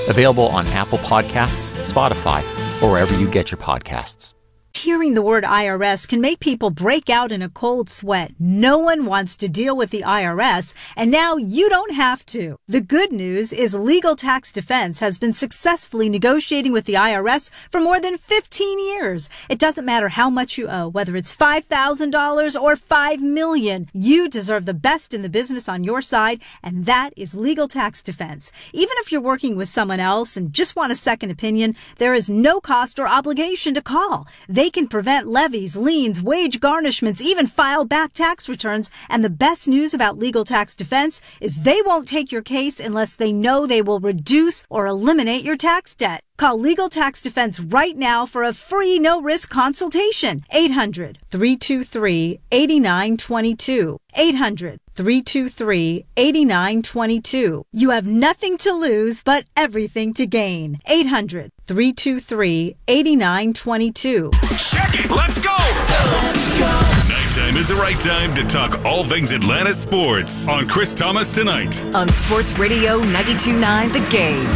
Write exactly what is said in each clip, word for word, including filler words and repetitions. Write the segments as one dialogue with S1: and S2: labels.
S1: Available on Apple Podcasts, Spotify, or wherever you get your podcasts.
S2: Hearing the word I R S can make people break out in a cold sweat. No one wants to deal with the I R S, and now you don't have to. The good news is Legal Tax Defense has been successfully negotiating with the I R S for more than fifteen years. It doesn't matter how much you owe, whether it's five thousand dollars or five million dollars. You deserve the best in the business on your side, and that is Legal Tax Defense. Even if you're working with someone else and just want a second opinion, there is no cost or obligation to call. They can prevent levies, liens, wage garnishments, even file back tax returns. And the best news about Legal Tax Defense is they won't take your case unless they know they will reduce or eliminate your tax debt. Call Legal Tax Defense right now for a free no-risk consultation. eight hundred, three two three, eight nine two two. eight hundred, three two three, eight nine two two. You have nothing to lose but everything to gain. eight hundred, three two three, eight nine two two.
S3: Check it. Let's go. Let's go. Nighttime is the right time to talk all things Atlanta sports on Chris Thomas Tonight.
S4: On Sports Radio ninety-two point nine The Game.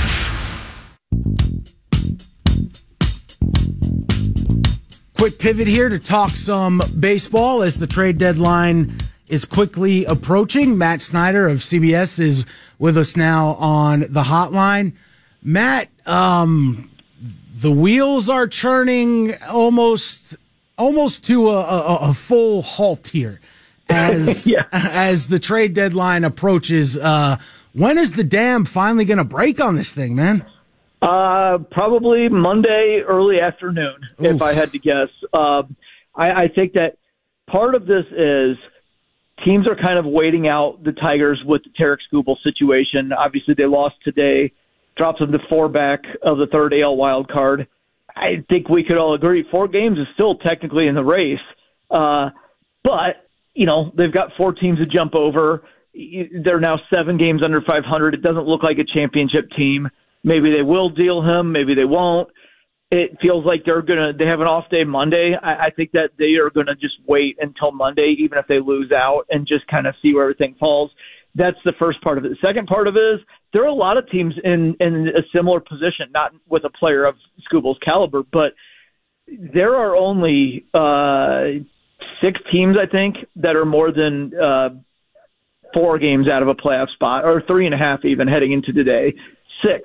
S5: Quick pivot here to talk some baseball as the trade deadline is quickly approaching. Matt Snyder of C B S is with us now on the hotline. Matt, um, the wheels are churning almost almost to a, a, a full halt here as yeah. as the trade deadline approaches. Uh, when is the dam finally going to break on this thing, man?
S6: Uh, probably Monday early afternoon, Oof. if I had to guess. Um, I, I think that part of this is teams are kind of waiting out the Tigers with the Tarek Skubal situation. Obviously, they lost today, drops them to four back of the third A L wild card. I think we could all agree four games is still technically in the race. Uh, but, you know, they've got four teams to jump over. They're now seven games under five hundred. It doesn't look like a championship team. Maybe they will deal him. Maybe they won't. It feels like they're going to – they have an off day Monday. I, I think that they are going to just wait until Monday, even if they lose out, and just kind of see where everything falls. That's the first part of it. The second part of it is there are a lot of teams in, in a similar position, not with a player of Skubal's caliber, but there are only uh, six teams, I think, that are more than uh, four games out of a playoff spot, or three and a half even heading into today. Six.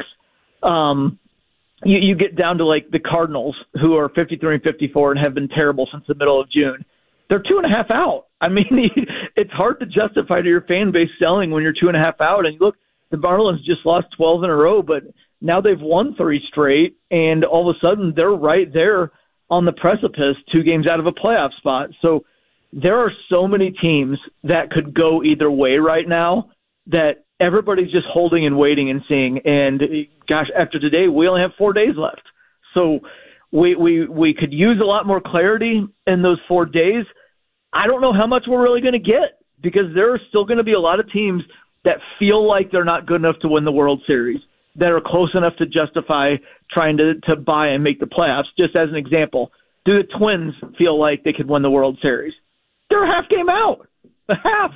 S6: Um, you, you get down to like the Cardinals, who are fifty-three and fifty-four and have been terrible since the middle of June. They're two and a half out. I mean, it's hard to justify to your fan base selling when you're two and a half out. And look, the Marlins just lost twelve in a row, but now they've won three straight, and all of a sudden they're right there on the precipice, two games out of a playoff spot. So there are so many teams that could go either way right now that everybody's just holding and waiting and seeing. And gosh, after today, we only have four days left. So we, we, we could use a lot more clarity in those four days. I don't know how much we're really going to get, because there are still going to be a lot of teams that feel like they're not good enough to win the World Series, that are close enough to justify trying to, to buy and make the playoffs. Just as an example, do the Twins feel like they could win the World Series? They're a half game out, a half.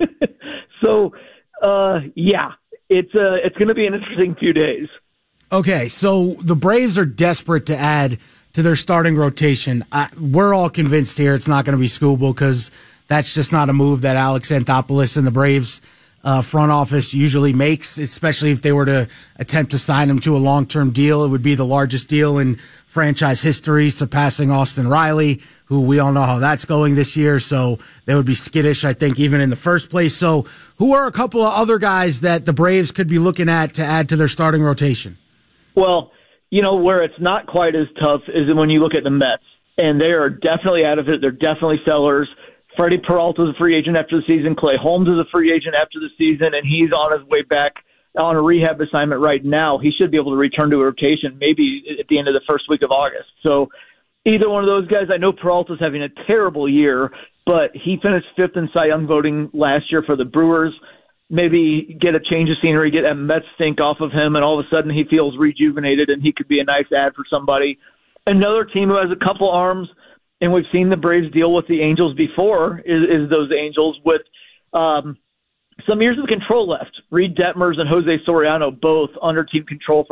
S6: so, Uh, yeah, it's uh, it's going to be an interesting few days.
S5: Okay, so the Braves are desperate to add to their starting rotation. I, we're all convinced here it's not going to be Skubal, because that's just not a move that Alex Anthopoulos and the Braves uh, front office usually makes, especially if they were to attempt to sign him to a long-term deal. It would be the largest deal in franchise history, surpassing Austin Riley, who we all know how that's going this year. So they would be skittish, I think, even in the first place. So who are a couple of other guys that the Braves could be looking at to add to their starting rotation?
S6: Well, you know, where it's not quite as tough is when you look at the Mets, and they are definitely out of it. They're definitely sellers. Freddie Peralta is a free agent after the season. Clay Holmes is a free agent after the season, and he's on his way back on a rehab assignment right now. He should be able to return to a rotation maybe at the end of the first week of August. So either one of those guys. I know Peralta's having a terrible year, but he finished fifth in Cy Young voting last year for the Brewers. Maybe get a change of scenery, get that Mets stink off of him, and all of a sudden he feels rejuvenated and he could be a nice ad for somebody. Another team who has a couple arms, and we've seen the Braves deal with the Angels before, is, is those Angels with um, some years of control left. Reed Detmers and Jose Soriano both under team control